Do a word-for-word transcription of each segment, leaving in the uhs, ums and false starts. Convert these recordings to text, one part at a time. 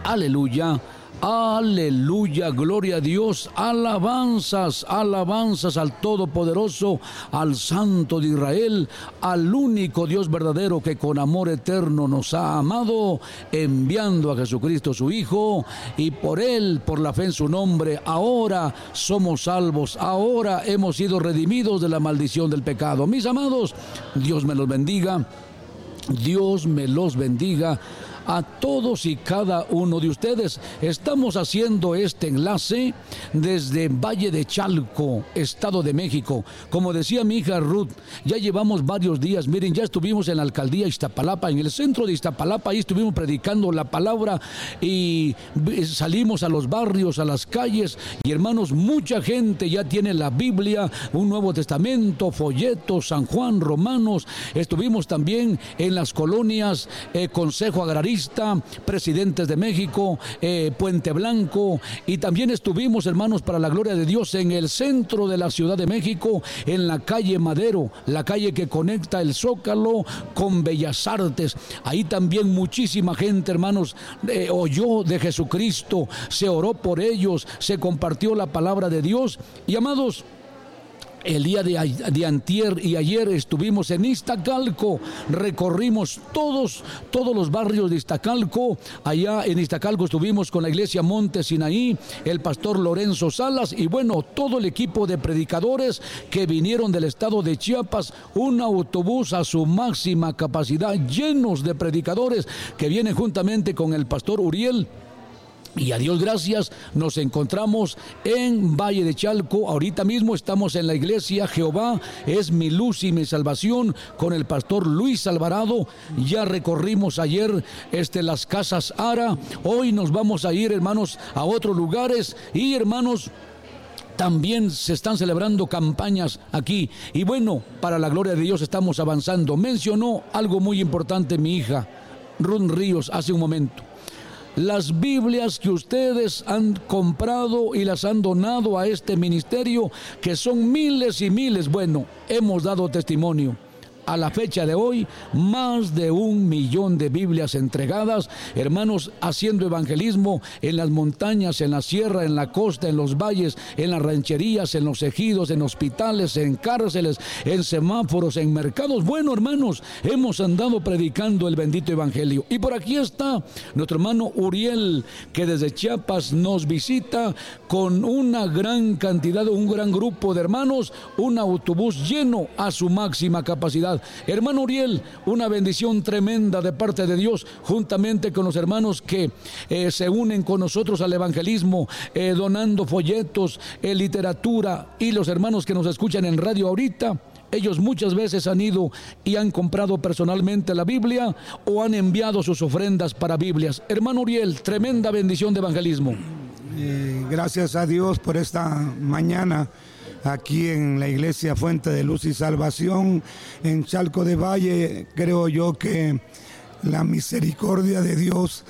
Aleluya. Aleluya, gloria a Dios, alabanzas, alabanzas al Todopoderoso, al Santo de Israel, al único Dios verdadero que con amor eterno nos ha amado, enviando a Jesucristo su Hijo, y por Él, por la fe en su nombre, ahora somos salvos, ahora hemos sido redimidos de la maldición del pecado. Mis amados, Dios me los bendiga, Dios me los bendiga. A todos y cada uno de ustedes. Estamos haciendo este enlace desde Valle de Chalco, Estado de México. Como decía mi hija Ruth, ya llevamos varios días. Miren, ya estuvimos en la alcaldía Iztapalapa, en el centro de Iztapalapa. Ahí estuvimos predicando la palabra y salimos a los barrios, a las calles. Y hermanos, mucha gente ya tiene la Biblia, un Nuevo Testamento, folletos, San Juan, Romanos. Estuvimos también en las colonias, eh, Consejo Agrario, Presidentes de México, eh, Puente Blanco, y también estuvimos, hermanos, para la gloria de Dios, en el centro de la Ciudad de México, en la calle Madero, la calle que conecta el Zócalo con Bellas Artes. Ahí también muchísima gente, hermanos, eh, oyó de Jesucristo, se oró por ellos, se compartió la palabra de Dios. Y amados, el día de, de antier y ayer estuvimos en Iztacalco, recorrimos todos, todos los barrios de Iztacalco. Allá en Iztacalco estuvimos con la iglesia Monte Sinaí, el pastor Lorenzo Salas y bueno, todo el equipo de predicadores que vinieron del estado de Chiapas, un autobús a su máxima capacidad, llenos de predicadores que vienen juntamente con el pastor Uriel. Y a Dios gracias, nos encontramos en Valle de Chalco. Ahorita mismo estamos en la iglesia Jehová es mi luz y mi salvación con el pastor Luis Alvarado. Ya recorrimos ayer este, las casas Ara. Hoy nos vamos a ir, hermanos, a otros lugares. Y hermanos, también se están celebrando campañas aquí. Y bueno, para la gloria de Dios estamos avanzando. Mencionó algo muy importante mi hija Ruth Ríos hace un momento. Las Biblias que ustedes han comprado y las han donado a este ministerio, que son miles y miles, bueno, hemos dado testimonio. A la fecha de hoy, más de un millón de Biblias entregadas, hermanos, haciendo evangelismo en las montañas, en la sierra, en la costa, en los valles, en las rancherías, en los ejidos, en hospitales, en cárceles, en semáforos, en mercados. Bueno, hermanos, hemos andado predicando el bendito evangelio. Y por aquí está nuestro hermano Uriel, que desde Chiapas nos visita con una gran cantidad, un gran grupo de hermanos, un autobús lleno a su máxima capacidad. Hermano Uriel, una bendición tremenda de parte de Dios, juntamente con los hermanos que eh, se unen con nosotros al evangelismo, eh, donando folletos, eh, literatura, y los hermanos que nos escuchan en radio ahorita. Ellos muchas veces han ido y han comprado personalmente la Biblia o han enviado sus ofrendas para Biblias. Hermano Uriel, tremenda bendición de evangelismo. Eh, gracias a Dios por esta mañana aquí en la iglesia Fuente de Luz y Salvación en Chalco de Valle. Creo yo que la misericordia de Dios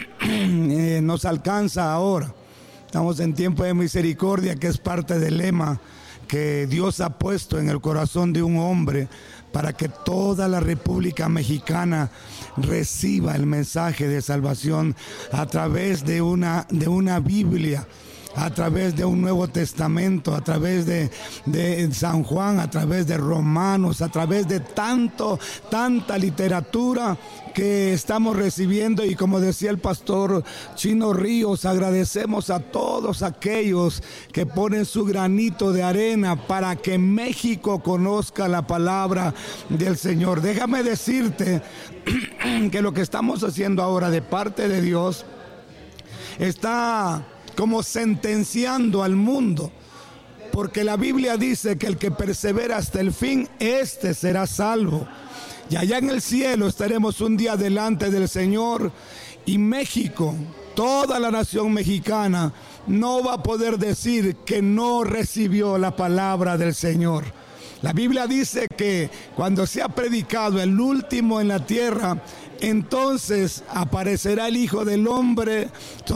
eh, nos alcanza ahora. Estamos en tiempo de misericordia, que es parte del lema que Dios ha puesto en el corazón de un hombre para que toda la República Mexicana reciba el mensaje de salvación a través de una, de una Biblia, a través de un Nuevo Testamento, a través de, de San Juan, a través de Romanos, a través de tanto, tanta literatura que estamos recibiendo. Y como decía el pastor Chino Ríos, agradecemos a todos aquellos que ponen su granito de arena para que México conozca la palabra del Señor. Déjame decirte que lo que estamos haciendo ahora de parte de Dios está como sentenciando al mundo, porque la Biblia dice que el que persevera hasta el fin, este será salvo. Y allá en el cielo estaremos un día delante del Señor, y México, toda la nación mexicana, no va a poder decir que no recibió la palabra del Señor. La Biblia dice que cuando se ha predicado el último en la tierra, Entonces aparecerá el Hijo del Hombre,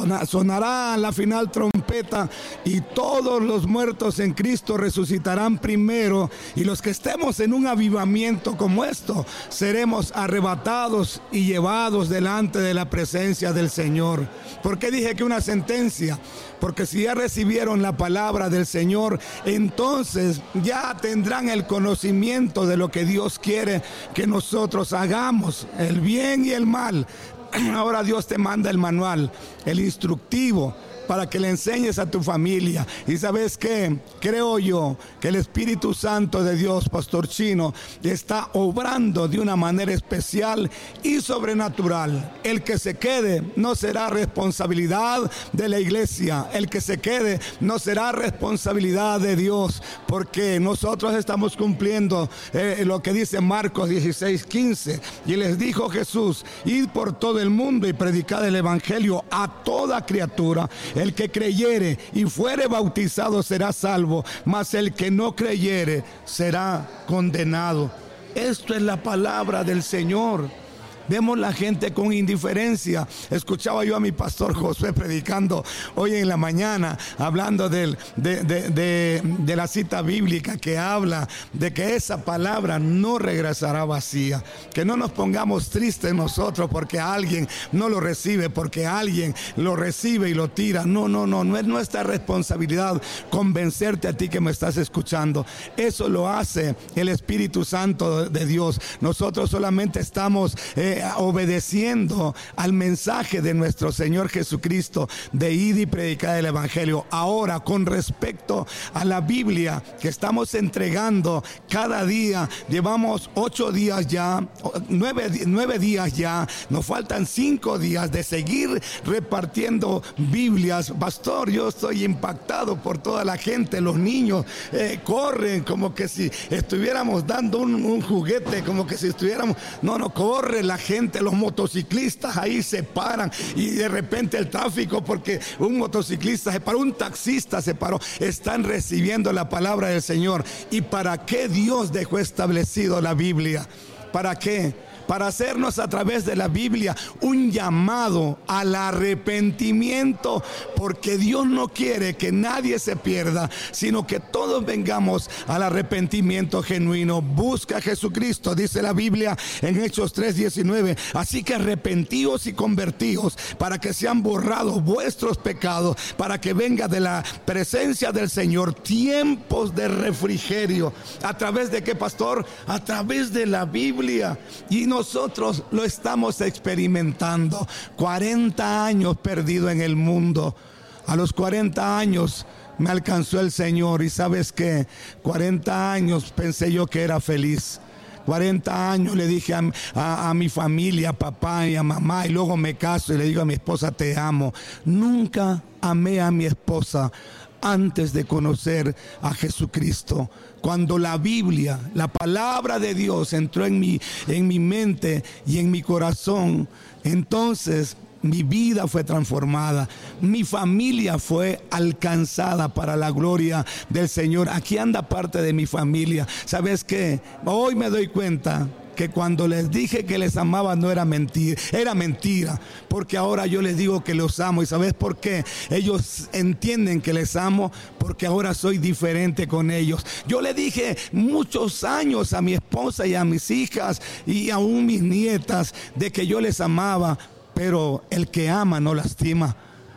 sonará la final trompeta y todos los muertos en Cristo resucitarán primero, y los que estemos en un avivamiento como esto seremos arrebatados y llevados delante de la presencia del Señor. ¿Por qué dije que una sentencia? Porque si ya recibieron la palabra del Señor, entonces ya tendrán el conocimiento de lo que Dios quiere que nosotros hagamos, el bien y el mal. Ahora Dios te manda el manual, el instructivo, para que le enseñes a tu familia. Y ¿sabes qué? Creo yo que el Espíritu Santo de Dios, Pastor Chino, está obrando de una manera especial y sobrenatural. El que se quede no será responsabilidad de la iglesia. El que se quede no será responsabilidad de Dios, porque nosotros estamos cumpliendo eh, lo que dice Marcos dieciséis quince. Y les dijo Jesús: id por todo el mundo y predicad el evangelio a toda criatura. El que creyere y fuere bautizado será salvo, mas el que no creyere será condenado. Esto es la palabra del Señor. Vemos la gente con indiferencia. Escuchaba yo a mi pastor Josué predicando hoy en la mañana, hablando del, de, de, de, de la cita bíblica que habla de que esa palabra no regresará vacía. Que no nos pongamos tristes nosotros porque alguien no lo recibe, porque alguien lo recibe y lo tira. No, no, no, no es nuestra responsabilidad convencerte a ti que me estás escuchando. Eso lo hace el Espíritu Santo de Dios. Nosotros solamente estamos eh, obedeciendo al mensaje de nuestro Señor Jesucristo de ir y predicar el evangelio. Ahora, con respecto a la Biblia que estamos entregando cada día, llevamos ocho días ya, nueve, nueve días ya, nos faltan cinco días de seguir repartiendo Biblias. Pastor, yo estoy impactado por toda la gente. Los niños eh, corren como que si estuviéramos dando un, un juguete, como que si estuviéramos, no, no, corre la gente, los motociclistas ahí se paran y de repente el tráfico, porque un motociclista se paró, un taxista se paró, están recibiendo la palabra del Señor. ¿Y para qué Dios dejó establecido la Biblia? ¿Para qué? Para hacernos a través de la Biblia un llamado al arrepentimiento, porque Dios no quiere que nadie se pierda, sino que todos vengamos al arrepentimiento genuino. Busca a Jesucristo, dice la Biblia en Hechos tres diecinueve. Así que arrepentíos y convertíos para que sean borrados vuestros pecados, para que venga de la presencia del Señor tiempos de refrigerio. ¿A través de qué, pastor? A través de la Biblia. Y nosotros lo estamos experimentando. cuarenta años perdido en el mundo. A los cuarenta años me alcanzó el Señor. Y ¿sabes qué? cuarenta años pensé yo que era feliz. cuarenta años le dije a, a, a mi familia, a papá y a mamá, y luego me caso y le digo a mi esposa: te amo. Nunca amé a mi esposa antes de conocer a Jesucristo. Cuando la Biblia, la palabra de Dios entró en mi, en mi mente y en mi corazón, entonces mi vida fue transformada, mi familia fue alcanzada para la gloria del Señor. Aquí anda parte de mi familia. ¿Sabes qué? Hoy me doy cuenta que cuando les dije que les amaba no era mentira, era mentira, porque ahora yo les digo que los amo. ¿Y sabes por qué? Ellos entienden que les amo, porque ahora soy diferente con ellos. Yo le dije muchos años a mi esposa y a mis hijas y aún mis nietas de que yo les amaba, pero el que ama no lastima,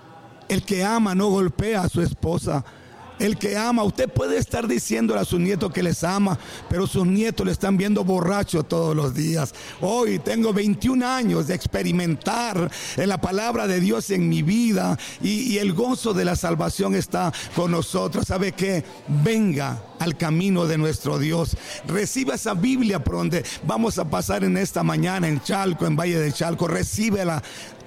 el que ama no golpea a su esposa. El que ama, usted puede estar diciéndole a sus nietos que les ama, pero sus nietos le están viendo borracho todos los días. Hoy tengo veintiún años de experimentar en la palabra de Dios en mi vida, y, y el gozo de la salvación está con nosotros. ¿Sabe qué? Venga al camino de nuestro Dios. Reciba esa Biblia por donde vamos a pasar en esta mañana, en Chalco, en Valle de Chalco. Recíbela,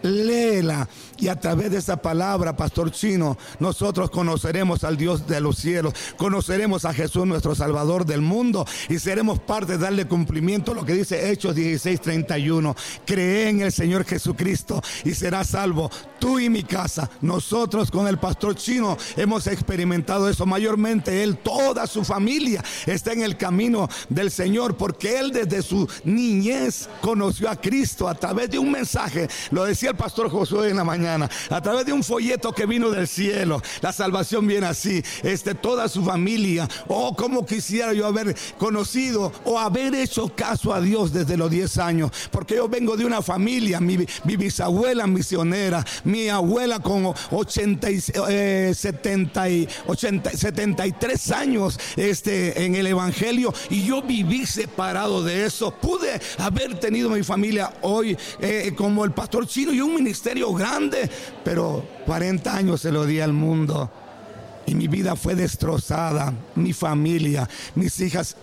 léela, y a través de esa palabra, Pastor Chino, nosotros conoceremos al Dios de los cielos, conoceremos a Jesús, nuestro Salvador del mundo, y seremos parte de darle cumplimiento a lo que dice Hechos dieciséis treinta y uno. Cree en el Señor Jesucristo y serás salvo tú y mi casa. Nosotros con el pastor Chino hemos experimentado eso. Mayormente él, toda su familia está en el camino del Señor, porque él desde su niñez conoció a Cristo a través de un mensaje. Lo decía el pastor Josué en la mañana, a través de un folleto que vino del cielo. La salvación viene así. Este, toda su familia. Oh, cómo quisiera yo haber conocido o haber hecho caso a Dios desde los diez años, porque yo vengo de una familia. Mi, mi bisabuela misionera, mi abuela con ochenta y, eh, setenta y, ochenta, setenta y tres años este, en el evangelio, y yo viví separado de eso. Pude haber tenido mi familia hoy eh, como el pastor Chino y un ministerio grande, pero cuarenta años se lo di al mundo y mi vida fue destrozada. Mi familia, mis hijas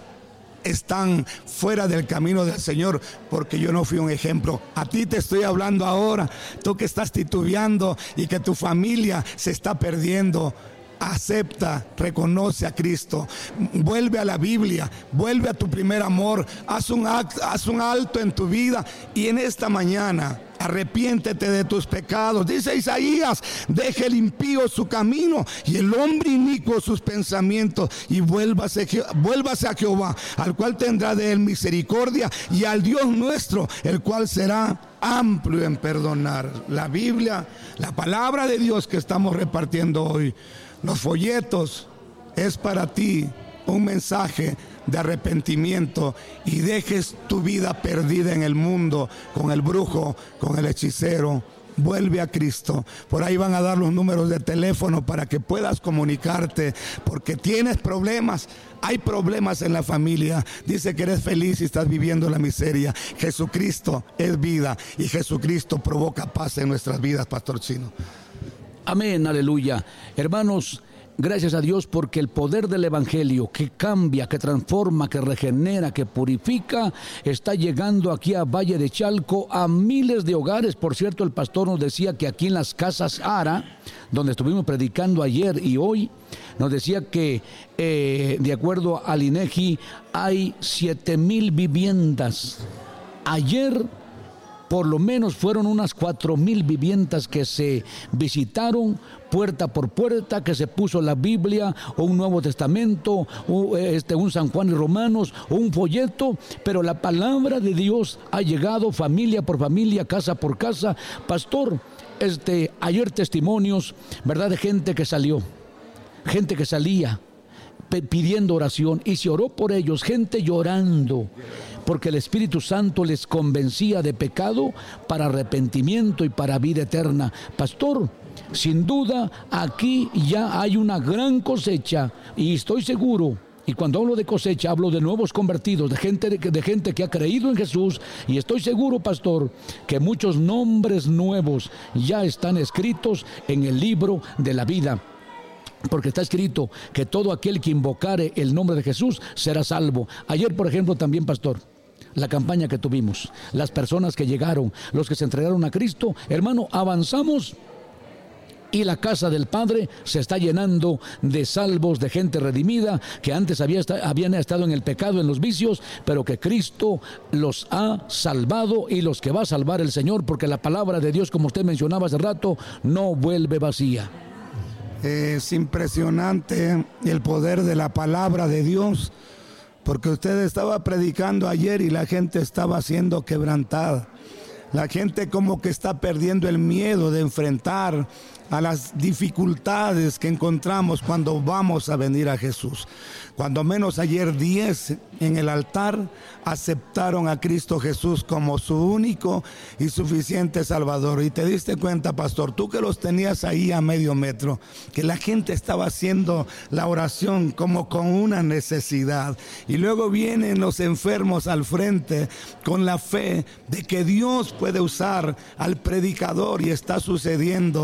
están fuera del camino del Señor porque yo no fui un ejemplo. A ti te estoy hablando ahora, tú que estás titubeando y que tu familia se está perdiendo. Acepta, reconoce a Cristo, vuelve a la Biblia, vuelve a tu primer amor, haz un, act, haz un alto en tu vida, y en esta mañana arrepiéntete de tus pecados. Dice Isaías: deje el impío su camino y el hombre inicuo sus pensamientos, y vuélvase, vuélvase a Jehová, al cual tendrá de él misericordia, y al Dios nuestro, el cual será amplio en perdonar. La Biblia, la palabra de Dios que estamos repartiendo hoy, los folletos, es para ti un mensaje de arrepentimiento, y dejes tu vida perdida en el mundo con el brujo, con el hechicero. Vuelve a Cristo. Por ahí van a dar los números de teléfono para que puedas comunicarte, porque tienes problemas. Hay problemas en la familia. Dice que eres feliz y estás viviendo la miseria. Jesucristo es vida y Jesucristo provoca paz en nuestras vidas, Pastor Chino. Amén, aleluya. Hermanos, gracias a Dios porque el poder del evangelio que cambia, que transforma, que regenera, que purifica, está llegando aquí a Valle de Chalco, a miles de hogares. Por cierto, el pastor nos decía que aquí en las casas Ara, donde estuvimos predicando ayer y hoy, nos decía que eh, de acuerdo al INEGI hay siete mil viviendas. Ayer por lo menos fueron unas cuatro mil viviendas que se visitaron puerta por puerta, que se puso la Biblia o un Nuevo Testamento, o este, un San Juan y Romanos o un folleto, pero la palabra de Dios ha llegado familia por familia, casa por casa. Pastor, este, ayer testimonios, ¿verdad?, de gente que salió, gente que salía pidiendo oración, y se oró por ellos, gente llorando, porque el Espíritu Santo les convencía de pecado para arrepentimiento y para vida eterna. Pastor, sin duda aquí ya hay una gran cosecha, y estoy seguro, y cuando hablo de cosecha hablo de nuevos convertidos, de gente, de, de gente que ha creído en Jesús, y estoy seguro, pastor, que muchos nombres nuevos ya están escritos en el libro de la vida. Porque está escrito que todo aquel que invocare el nombre de Jesús será salvo. Ayer, por ejemplo, también, pastor, la campaña que tuvimos, las personas que llegaron, los que se entregaron a Cristo, hermano, avanzamos y la casa del Padre se está llenando de salvos, de gente redimida, que antes había, habían estado en el pecado, en los vicios, pero que Cristo los ha salvado, y los que va a salvar el Señor, porque la palabra de Dios, como usted mencionaba hace rato, no vuelve vacía. Es impresionante el poder de la palabra de Dios, porque usted estaba predicando ayer y la gente estaba siendo quebrantada. La gente como que está perdiendo el miedo de enfrentar a las dificultades que encontramos cuando vamos a venir a Jesús. Cuando menos ayer diez en el altar aceptaron a Cristo Jesús como su único y suficiente Salvador. Y te diste cuenta, pastor, tú que los tenías ahí a medio metro, que la gente estaba haciendo la oración como con una necesidad. Y luego vienen los enfermos al frente con la fe de que Dios puede usar al predicador, y está sucediendo de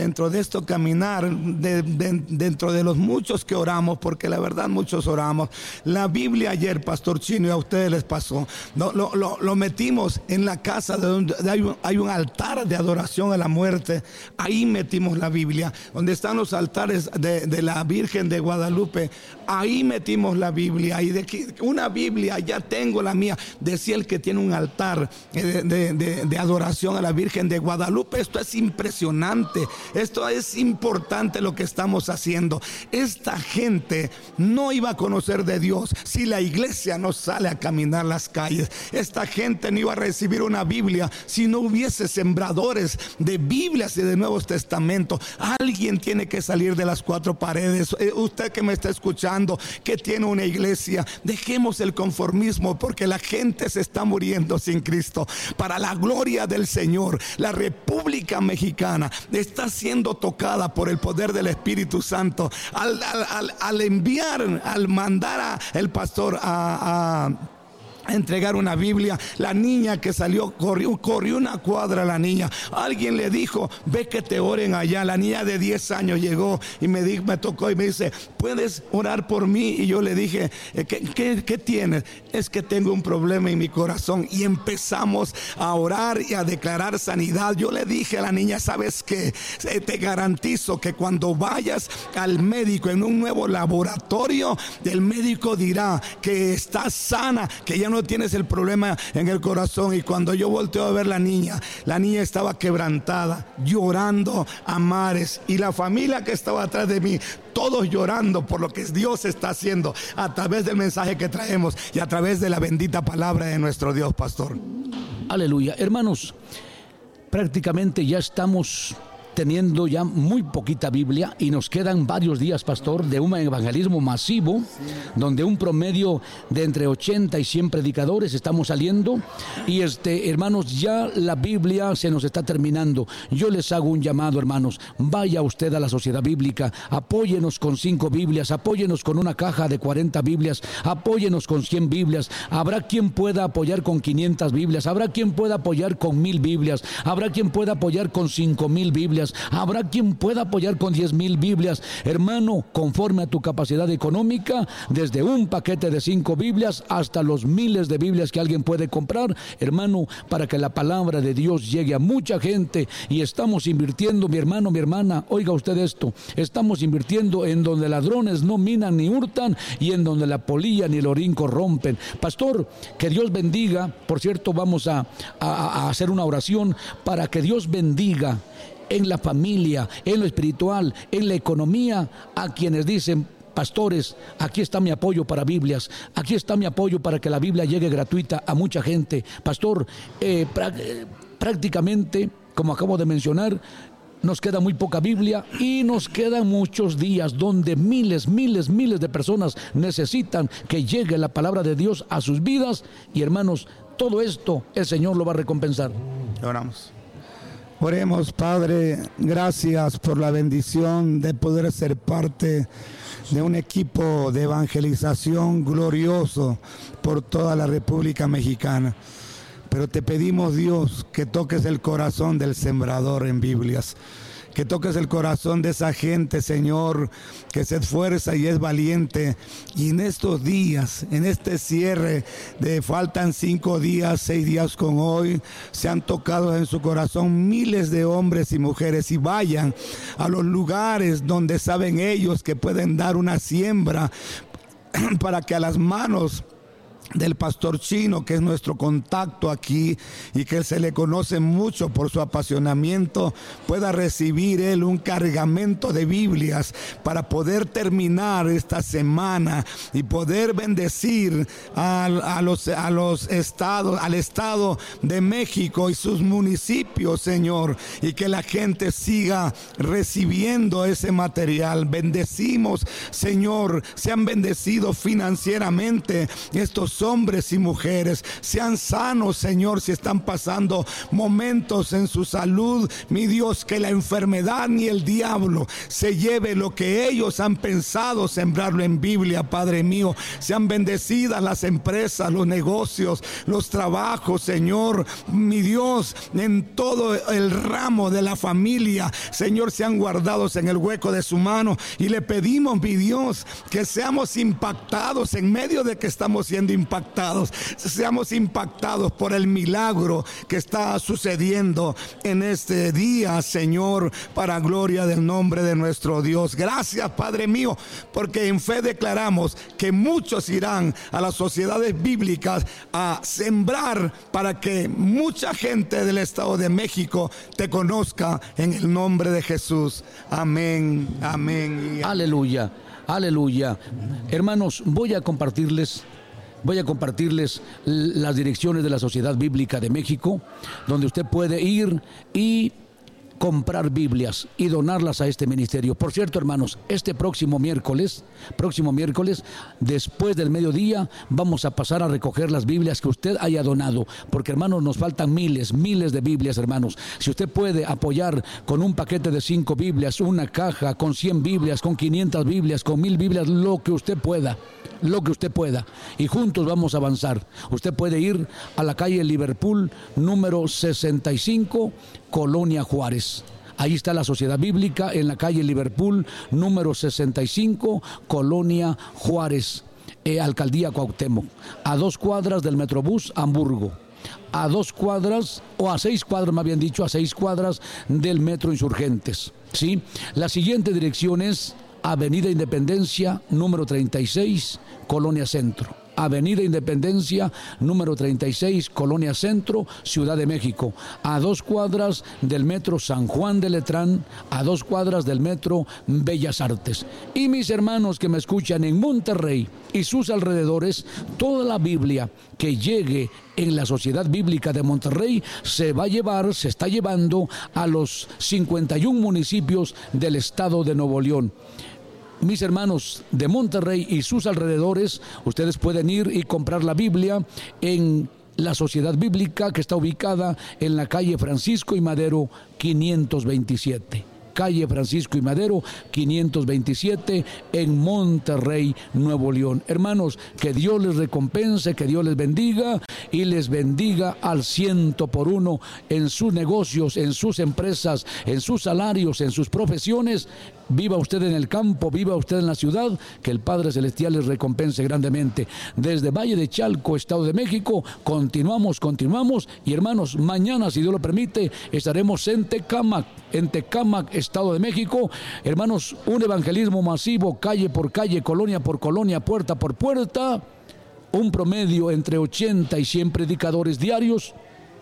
dentro de esto caminar, de, de, dentro de los muchos que oramos, porque la verdad muchos oramos, la Biblia ayer, Pastor Chino, y a ustedes les pasó, lo, lo, lo, lo metimos en la casa de donde hay un, hay un altar de adoración a la muerte. Ahí metimos la Biblia, donde están los altares de, de la Virgen de Guadalupe. Ahí metimos la Biblia. Y de que una Biblia, ya tengo la mía, decía el que tiene un altar de, de, de, de adoración a la Virgen de Guadalupe. Esto es impresionante, esto es importante lo que estamos haciendo. Esta gente no iba a conocer de Dios si la iglesia no sale a caminar las calles. Esta gente no iba a recibir una Biblia si no hubiese sembradores de Biblias y de Nuevos Testamentos. Alguien tiene que salir de las cuatro paredes. Eh, usted que me está escuchando, que tiene una iglesia, dejemos el conformismo, porque la gente se está muriendo sin Cristo. Para la gloria del Señor, la República Mexicana está siendo tocada por el poder del Espíritu Santo. Al, al, al, al enviar, al mandar al pastor a, a entregar una Biblia, la niña que salió corrió, corrió una cuadra. La niña, alguien le dijo, ve que te oren allá. La niña de diez años llegó y me, di, me tocó y me dice, ¿puedes orar por mí? Y yo le dije, ¿qué, qué, qué tienes? Es que tengo un problema en mi corazón. Y empezamos a orar y a declarar sanidad. Yo le dije a la niña, ¿sabes qué? Te garantizo que cuando vayas al médico en un nuevo laboratorio, el médico dirá que estás sana, que ya no tienes el problema en el corazón. Y cuando yo volteo a ver la niña, la niña estaba quebrantada, llorando a mares, y la familia que estaba atrás de mí, todos llorando por lo que Dios está haciendo a través del mensaje que traemos y a través de la bendita palabra de nuestro Dios, pastor. Aleluya. Hermanos, prácticamente ya estamos teniendo ya muy poquita Biblia y nos quedan varios días, pastor, de un evangelismo masivo, sí, donde un promedio de entre ochenta y cien predicadores estamos saliendo. Y este, hermanos, ya la Biblia se nos está terminando. Yo les hago un llamado, hermanos, vaya usted a la Sociedad Bíblica, apóyenos con cinco Biblias, apóyenos con una caja de cuarenta Biblias, apóyenos con cien Biblias. Habrá quien pueda apoyar con quinientas Biblias, habrá quien pueda apoyar con mil Biblias, habrá quien pueda apoyar con cinco mil Biblias, habrá quien pueda apoyar con diez mil Biblias. Hermano, conforme a tu capacidad económica, desde un paquete de cinco Biblias hasta los miles de Biblias que alguien puede comprar, hermano, para que la palabra de Dios llegue a mucha gente. Y estamos invirtiendo, mi hermano, mi hermana, oiga usted esto, estamos invirtiendo en donde ladrones no minan ni hurtan, y en donde la polilla ni el orín corrompen. Pastor, que Dios bendiga. Por cierto, vamos a, a, a hacer una oración para que Dios bendiga en la familia, en lo espiritual, en la economía, a quienes dicen, pastores, aquí está mi apoyo para Biblias, aquí está mi apoyo para que la Biblia llegue gratuita a mucha gente. Pastor, eh, prácticamente, como acabo de mencionar, nos queda muy poca Biblia y nos quedan muchos días donde miles, miles, miles de personas necesitan que llegue la palabra de Dios a sus vidas. Y hermanos, todo esto el Señor lo va a recompensar. Oramos. Oremos. Padre, gracias por la bendición de poder ser parte de un equipo de evangelización glorioso por toda la República Mexicana. Pero te pedimos, Dios, que toques el corazón del sembrador en Biblias, que toques el corazón de esa gente, Señor, que se esfuerza y es valiente. Y en estos días, en este cierre de faltan cinco días, seis días con hoy, se han tocado en su corazón miles de hombres y mujeres, y vayan a los lugares donde saben ellos que pueden dar una siembra para que a las manos del pastor Chino, que es nuestro contacto aquí y que se le conoce mucho por su apasionamiento, pueda recibir él un cargamento de Biblias para poder terminar esta semana y poder bendecir a, a, los, a los estados, al estado de México y sus municipios, Señor, y que la gente siga recibiendo ese material. Bendecimos, Señor, sean bendecidos financieramente estos los hombres y mujeres sean sanos, Señor, si están pasando momentos en su salud, mi Dios, que la enfermedad ni el diablo se lleve lo que ellos han pensado sembrarlo en Biblia, Padre mío. Sean bendecidas las empresas, los negocios, los trabajos, Señor, mi Dios, en todo el ramo de la familia, Señor, sean guardados en el hueco de su mano, y le pedimos, mi Dios, que seamos impactados en medio de que estamos siendo impactados, seamos impactados por el milagro que está sucediendo en este día, Señor, para gloria del nombre de nuestro Dios. Gracias, Padre mío, porque en fe declaramos que muchos irán a las sociedades bíblicas a sembrar para que mucha gente del Estado de México te conozca en el nombre de Jesús. Amén, amén. Aleluya, aleluya. Hermanos, voy a compartirles Voy a compartirles las direcciones de la Sociedad Bíblica de México, donde usted puede ir y comprar Biblias y donarlas a este ministerio. Por cierto, hermanos, este próximo miércoles, próximo miércoles, después del mediodía, vamos a pasar a recoger las Biblias que usted haya donado, porque, hermanos, nos faltan miles, miles de Biblias, hermanos. Si usted puede apoyar con un paquete de cinco Biblias, una caja, con cien Biblias, con quinientas Biblias, con mil Biblias, lo que usted pueda, lo que usted pueda, y juntos vamos a avanzar. Usted puede ir a la calle Liverpool, número sesenta y cinco, Colonia Juárez. Ahí está la Sociedad Bíblica, en la calle Liverpool, número sesenta y cinco, Colonia Juárez, eh, Alcaldía Cuauhtémoc, a dos cuadras del Metrobús Hamburgo, a dos cuadras, o a seis cuadras, más bien dicho, a seis cuadras del Metro Insurgentes, ¿sí? La siguiente dirección es Avenida Independencia, número treinta y seis, Colonia Centro. Avenida Independencia, número treinta y seis, Colonia Centro, Ciudad de México, a dos cuadras del Metro San Juan de Letrán, a dos cuadras del Metro Bellas Artes. Y mis hermanos que me escuchan en Monterrey y sus alrededores, toda la Biblia que llegue en la Sociedad Bíblica de Monterrey se va a llevar, se está llevando a los cincuenta y un municipios del estado de Nuevo León. Mis hermanos de Monterrey y sus alrededores, ustedes pueden ir y comprar la Biblia en la Sociedad Bíblica, que está ubicada en la calle Francisco y Madero quinientos veintisiete. Calle Francisco y Madero quinientos veintisiete, en Monterrey, Nuevo León. Hermanos, que Dios les recompense, que Dios les bendiga y les bendiga al ciento por uno en sus negocios, en sus empresas, en sus salarios, en sus profesiones. Viva usted en el campo, viva usted en la ciudad, que el Padre Celestial les recompense grandemente. Desde Valle de Chalco, Estado de México, continuamos, continuamos. Y hermanos, mañana, si Dios lo permite, estaremos en Tecámac, en Tecámac, Estado de México. Hermanos, un evangelismo masivo, calle por calle, colonia por colonia, puerta por puerta. Un promedio entre ochenta y cien predicadores diarios,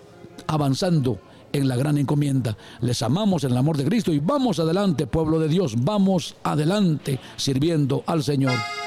avanzando en la gran encomienda. Les amamos en el amor de Cristo y vamos adelante, pueblo de Dios, vamos adelante sirviendo al Señor.